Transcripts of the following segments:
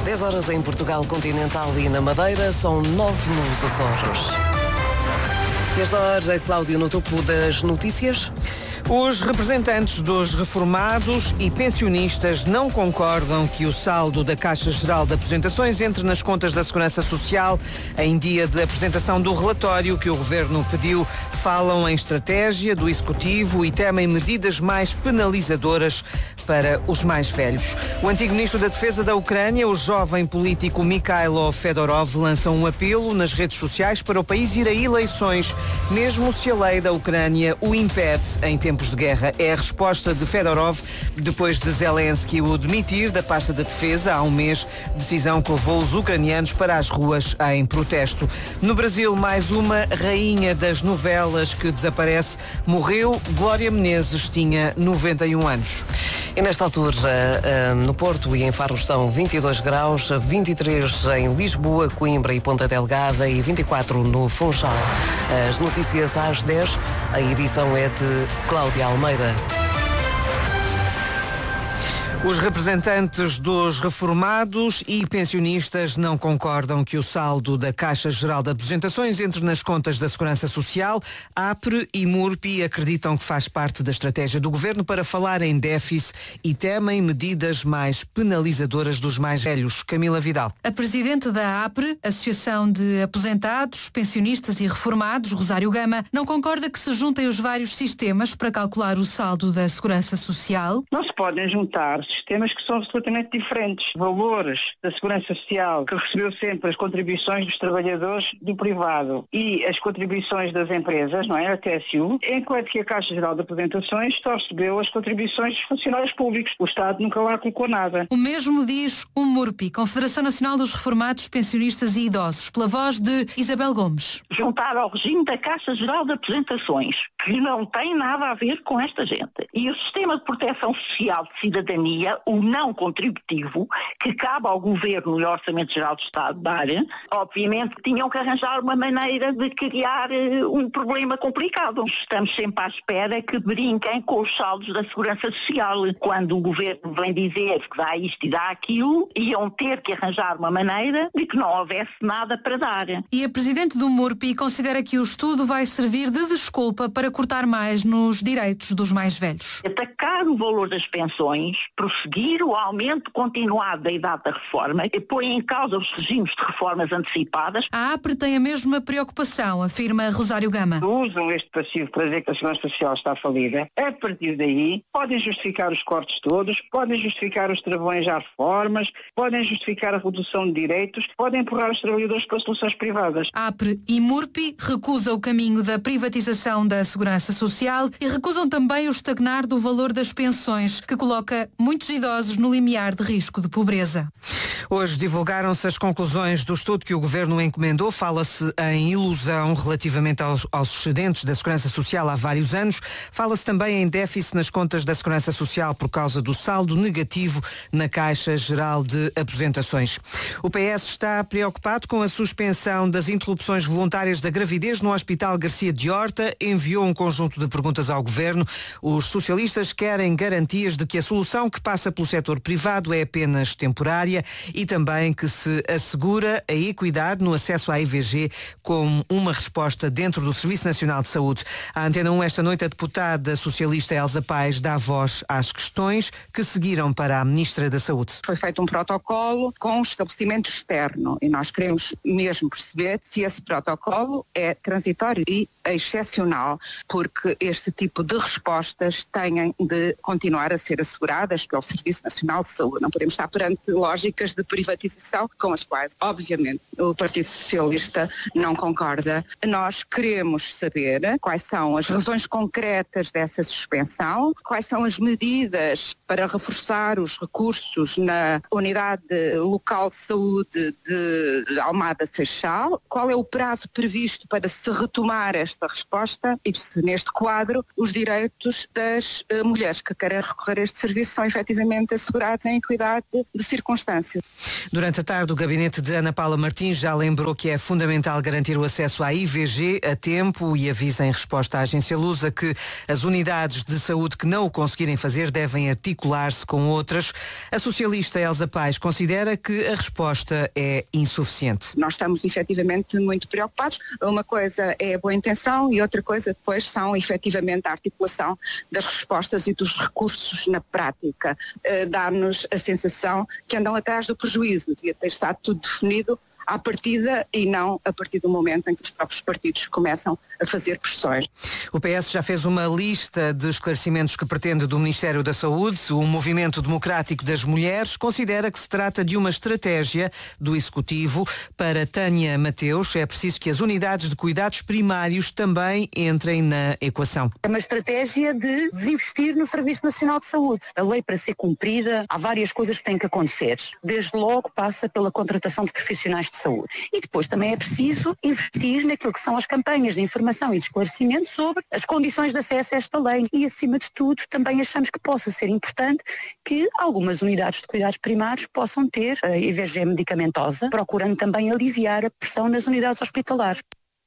10 horas em Portugal Continental e na Madeira, são 9 nos Açores. Esta hora, Cláudia, no topo das notícias. Os representantes dos reformados e pensionistas não concordam que o saldo da Caixa Geral de Aposentações entre nas contas da Segurança Social em dia de apresentação do relatório que o Governo pediu. Falam em estratégia do Executivo e temem medidas mais penalizadoras para os mais velhos. O antigo ministro da Defesa da Ucrânia, o jovem político Mikhailo Fedorov, lança um apelo nas redes sociais para o país ir a eleições, mesmo se a lei da Ucrânia o impede em tempos de guerra. É a resposta de Fedorov depois de Zelensky o demitir da pasta da defesa há um mês, decisão que levou os ucranianos para as ruas em protesto. No Brasil, mais uma rainha das novelas que desaparece. Morreu. Glória Menezes tinha 91 anos. E nesta altura, no Porto e em Faro estão 22 graus, 23 em Lisboa, Coimbra e Ponta Delgada e 24 no Funchal. As notícias às 10, a edição é de Cláudia Almeida. Os representantes dos reformados e pensionistas não concordam que o saldo da Caixa Geral de Aposentações entre nas contas da Segurança Social. APRE e MURPI acreditam que faz parte da estratégia do Governo para falar em déficit e temem medidas mais penalizadoras dos mais velhos. Camila Vidal. A presidente da APRE, Associação de Aposentados, Pensionistas e Reformados, Rosário Gama, não concorda que se juntem os vários sistemas para calcular o saldo da Segurança Social. Não se podem juntar sistemas que são absolutamente diferentes. Valores da Segurança Social, que recebeu sempre as contribuições dos trabalhadores do privado e as contribuições das empresas, não é? A TSU, enquanto que a Caixa Geral de Aposentações só recebeu as contribuições dos funcionários públicos. O Estado nunca lá colocou nada. O mesmo diz o MURPI, Confederação Nacional dos Reformados, Pensionistas e Idosos, pela voz de Isabel Gomes. Juntar ao regime da Caixa Geral de Aposentações, que não tem nada a ver com esta gente. E o Sistema de Proteção Social de Cidadania, o não contributivo, que cabe ao Governo e ao Orçamento Geral do Estado dar, obviamente tinham que arranjar uma maneira de criar um problema complicado. Estamos sempre à espera que brinquem com os saldos da Segurança Social. Quando o Governo vem dizer que dá isto e dá aquilo, iam ter que arranjar uma maneira de que não houvesse nada para dar. E a Presidente do MURPI considera que o estudo vai servir de desculpa para cortar mais nos direitos dos mais velhos. Atacar o valor das pensões, prosseguir o aumento continuado da idade da reforma e põe em causa os regimes de reformas antecipadas. A APRE tem a mesma preocupação, afirma Rosário Gama. Usam este passivo para dizer que a Segurança Social está falida. A partir daí, podem justificar os cortes todos, podem justificar os travões às reformas, podem justificar a redução de direitos, podem empurrar os trabalhadores para soluções privadas. APRE e MURPI recusam o caminho da privatização da Segurança Social e recusam também o estagnar do valor das pensões, que coloca muitos idosos no limiar de risco de pobreza. Hoje divulgaram-se as conclusões do estudo que o Governo encomendou. Fala-se em ilusão relativamente aos excedentes da Segurança Social há vários anos. Fala-se também em déficit nas contas da Segurança Social por causa do saldo negativo na Caixa Geral de Aposentações. O PS está preocupado com a suspensão das interrupções voluntárias da gravidez no Hospital Garcia de Horta. Enviou um conjunto de perguntas ao Governo. Os socialistas querem garantias de que a solução que passa pelo setor privado é apenas temporária e também que se assegura a equidade no acesso à IVG como uma resposta dentro do Serviço Nacional de Saúde. À Antena 1 esta noite a deputada socialista Elsa Paes dá voz às questões que seguiram para a Ministra da Saúde. Foi feito um protocolo com um estabelecimento externo e nós queremos mesmo perceber se esse protocolo é transitório e excepcional, porque este tipo de respostas têm de continuar a ser asseguradas pelo Serviço Nacional de Saúde. Não podemos estar perante lógicas de privatização com as quais, obviamente, o Partido Socialista não concorda. Nós queremos saber quais são as razões concretas dessa suspensão, quais são as medidas para reforçar os recursos na Unidade Local de Saúde de Almada Seixal, qual é o prazo previsto para se retomar esta resposta e se neste quadro os direitos das mulheres que querem recorrer a este serviço são efetivamente assegurados em equidade de circunstâncias. Durante a tarde, o gabinete de Ana Paula Martins já lembrou que é fundamental garantir o acesso à IVG a tempo e avisa em resposta à agência Lusa que as unidades de saúde que não o conseguirem fazer devem articular-se com outras. A socialista Elsa Paes considera que a resposta é insuficiente. Nós estamos efetivamente muito preocupados. Uma coisa é a boa intenção e outra coisa depois são efetivamente a articulação das respostas e dos recursos na prática. Dá-nos a sensação que andam atrás do prejuízo. Devia ter estado tudo definido à partida e não a partir do momento em que os próprios partidos começam a fazer pressões. O PS já fez uma lista de esclarecimentos que pretende do Ministério da Saúde. O Movimento Democrático das Mulheres considera que se trata de uma estratégia do Executivo. Para Tânia Mateus, é preciso que as unidades de cuidados primários também entrem na equação. É uma estratégia de desinvestir no Serviço Nacional de Saúde. A lei, para ser cumprida, há várias coisas que têm que acontecer. Desde logo passa pela contratação de profissionais de saúde. E depois também é preciso investir naquilo que são as campanhas de informação e de esclarecimento sobre as condições de acesso a esta lei. E, acima de tudo, também achamos que possa ser importante que algumas unidades de cuidados primários possam ter a IVG medicamentosa, procurando também aliviar a pressão nas unidades hospitalares.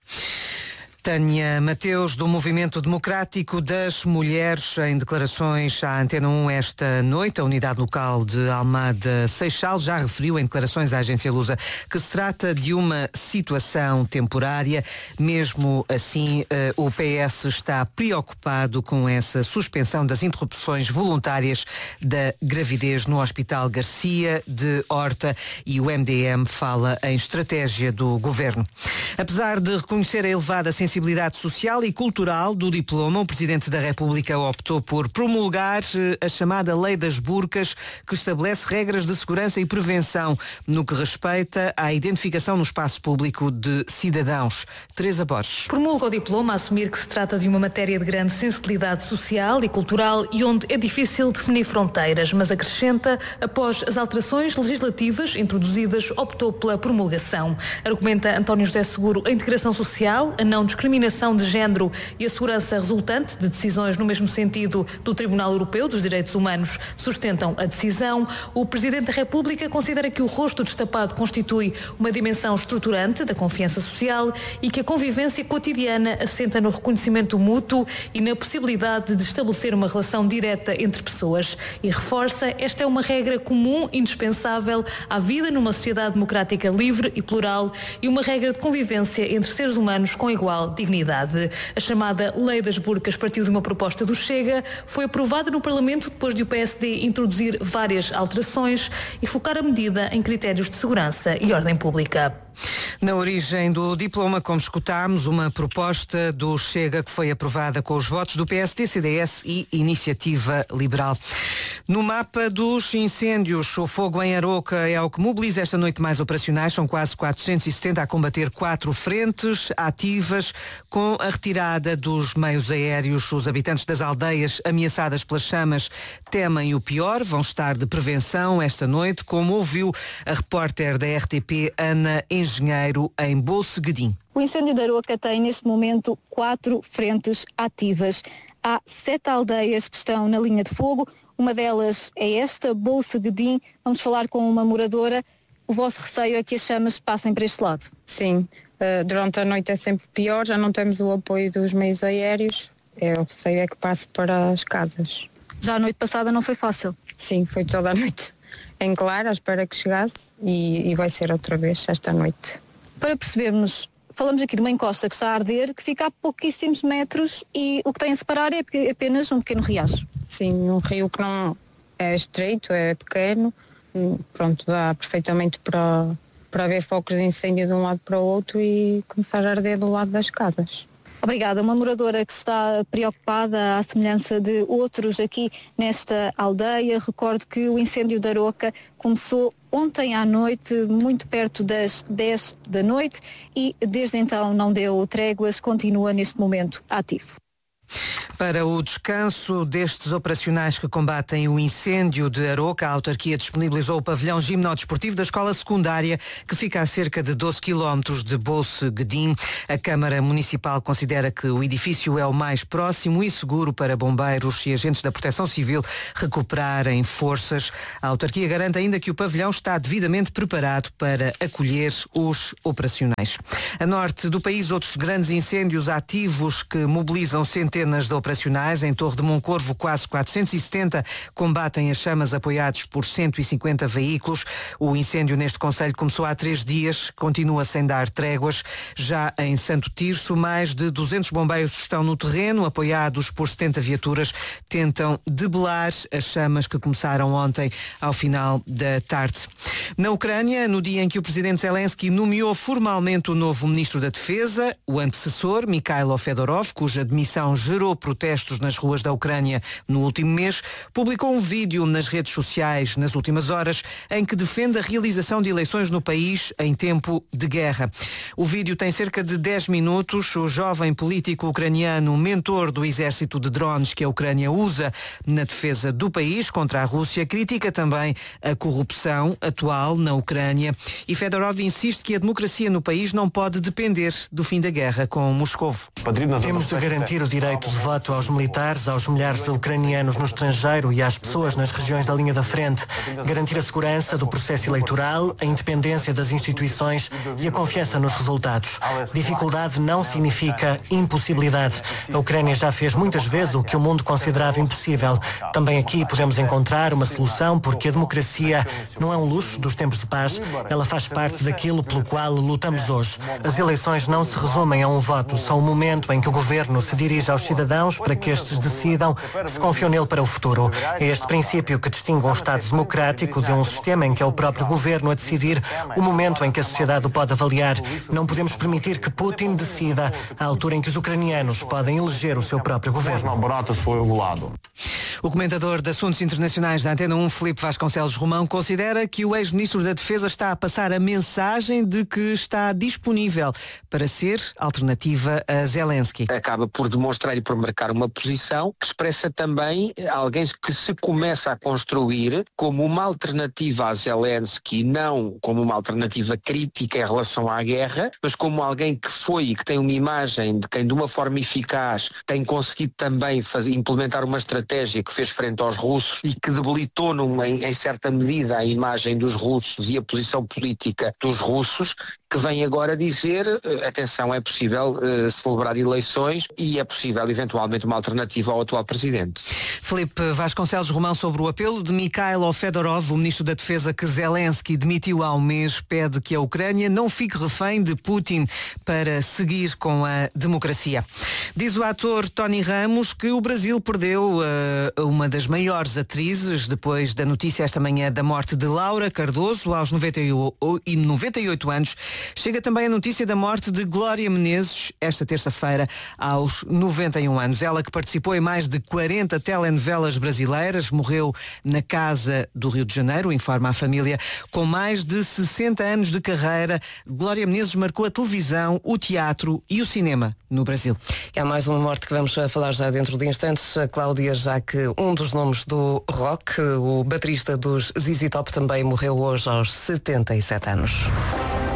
Tânia Mateus, do Movimento Democrático das Mulheres, em declarações à Antena 1 esta noite. A unidade local de Almada Seixal já referiu em declarações à agência Lusa que se trata de uma situação temporária. Mesmo assim, o PS está preocupado com essa suspensão das interrupções voluntárias da gravidez no Hospital Garcia de Horta e o MDM fala em estratégia do governo. Apesar de reconhecer a elevada sensibilidade social e cultural do diploma, o Presidente da República optou por promulgar a chamada Lei das Burcas, que estabelece regras de segurança e prevenção no que respeita à identificação no espaço público de cidadãos. Teresa Borges. Promulga o diploma a assumir que se trata de uma matéria de grande sensibilidade social e cultural e onde é difícil definir fronteiras, mas acrescenta, após as alterações legislativas introduzidas, optou pela promulgação. Argumenta António José Seguro a integração social, a não discriminação de género e a segurança resultante de decisões no mesmo sentido do Tribunal Europeu dos Direitos Humanos sustentam a decisão. O Presidente da República considera que o rosto destapado constitui uma dimensão estruturante da confiança social e que a convivência cotidiana assenta no reconhecimento mútuo e na possibilidade de estabelecer uma relação direta entre pessoas. E reforça, esta é uma regra comum, indispensável à vida numa sociedade democrática livre e plural e uma regra de convivência entre seres humanos com igual dignidade. A chamada Lei das Burcas partiu de uma proposta do Chega, foi aprovada no Parlamento depois de o PSD introduzir várias alterações e focar a medida em critérios de segurança e ordem pública. Na origem do diploma, como escutámos, uma proposta do Chega que foi aprovada com os votos do PSD, CDS e Iniciativa Liberal. No mapa dos incêndios, o fogo em Aroca é o que mobiliza esta noite mais operacionais. São quase 470 a combater 4 frentes ativas. Com a retirada dos meios aéreos, os habitantes das aldeias ameaçadas pelas chamas temem o pior. Vão estar de prevenção esta noite, como ouviu a repórter da RTP, Ana Engenheiro, em Bolseguedim. O incêndio de Aroca tem neste momento 4 frentes ativas. Há 7 aldeias que estão na linha de fogo. Uma delas é esta, Bolseguedim. Vamos falar com uma moradora. O vosso receio é que as chamas passem para este lado? Sim, durante a noite é sempre pior, já não temos o apoio dos meios aéreos. O receio é que passe para as casas. Já a noite passada não foi fácil? Sim, foi toda a noite em claro, à espera que chegasse e vai ser outra vez esta noite. Para percebermos, falamos aqui de uma encosta que está a arder, que fica a pouquíssimos metros e o que tem a separar é apenas um pequeno riacho. Sim, um rio que não é estreito, é pequeno, pronto, dá perfeitamente para haver focos de incêndio de um lado para o outro e começar a arder do lado das casas. Obrigada. Uma moradora que está preocupada à semelhança de outros aqui nesta aldeia. Recordo que o incêndio da Aroca começou ontem à noite, muito perto das 10 da noite e desde então não deu tréguas, continua neste momento ativo. Para o descanso destes operacionais que combatem o incêndio de Aroca, a autarquia disponibilizou o pavilhão gimnodesportivo da escola secundária, que fica a cerca de 12 km de Bolse-Guedim. A Câmara Municipal considera que o edifício é o mais próximo e seguro para bombeiros e agentes da Proteção Civil recuperarem forças. A autarquia garante ainda que o pavilhão está devidamente preparado para acolher os operacionais. A norte do país, outros grandes incêndios ativos que mobilizam centenas de operacionais. Em Torre de Moncorvo, quase 470 combatem as chamas, apoiados por 150 veículos. O incêndio neste concelho começou há 3 dias, continua sem dar tréguas. Já em Santo Tirso, mais de 200 bombeiros estão no terreno, apoiados por 70 viaturas, tentam debelar as chamas que começaram ontem ao final da tarde. Na Ucrânia, no dia em que o presidente Zelensky nomeou formalmente o novo ministro da Defesa, o antecessor, Mikhailo Fedorov, cuja demissão gerou protestos nas ruas da Ucrânia no último mês, publicou um vídeo nas redes sociais nas últimas horas em que defende a realização de eleições no país em tempo de guerra. O vídeo tem cerca de 10 minutos. O jovem político ucraniano, mentor do exército de drones que a Ucrânia usa na defesa do país contra a Rússia, critica também a corrupção atual na Ucrânia e Fedorov insiste que a democracia no país não pode depender do fim da guerra com Moscovo. Temos de garantir o direito de voto aos militares, aos milhares de ucranianos no estrangeiro e às pessoas nas regiões da linha da frente. Garantir a segurança do processo eleitoral, a independência das instituições e a confiança nos resultados. Dificuldade não significa impossibilidade. A Ucrânia já fez muitas vezes o que o mundo considerava impossível. Também aqui podemos encontrar uma solução, porque a democracia não é um luxo dos tempos de paz. Ela faz parte daquilo pelo qual lutamos hoje. As eleições não se resumem a um voto, são o momento em que o governo se dirige aos cidadãos para que estes decidam se confiam nele para o futuro. É este princípio que distingue um Estado democrático de um sistema em que é o próprio governo a decidir o momento em que a sociedade o pode avaliar. Não podemos permitir que Putin decida a altura em que os ucranianos podem eleger o seu próprio governo. O comentador de Assuntos Internacionais da Antena 1, Filipe Vasconcelos Romão, considera que o ex-ministro da Defesa está a passar a mensagem de que está disponível para ser alternativa a Zelensky. Acaba por demonstrar e por marcar uma posição que expressa também alguém que se começa a construir como uma alternativa a Zelensky, não como uma alternativa crítica em relação à guerra, mas como alguém que foi e que tem uma imagem de quem de uma forma eficaz tem conseguido também implementar uma estratégia que fez frente aos russos e que debilitou em certa medida a imagem dos russos e a posição política dos russos, que vem agora dizer, atenção, é possível celebrar eleições e é possível eventualmente uma alternativa ao atual presidente. Filipe Vasconcelos Romão sobre o apelo de Mikhailo Fedorov, o ministro da Defesa que Zelensky demitiu há um mês, pede que a Ucrânia não fique refém de Putin para seguir com a democracia. Diz o ator Tony Ramos que o Brasil perdeu uma das maiores atrizes depois da notícia esta manhã da morte de Laura Cardoso aos 98 anos. Chega também a notícia da morte de Glória Menezes esta terça-feira aos 91 anos. Ela, que participou em mais de 40 telenovelas brasileiras, morreu na Casa do Rio de Janeiro, informa a família. Com mais de 60 anos de carreira, Glória Menezes marcou a televisão, o teatro e o cinema no Brasil. E há mais uma morte que vamos falar já dentro de instantes, Cláudia, já que um dos nomes do rock, o baterista dos ZZ Top, também morreu hoje aos 77 anos.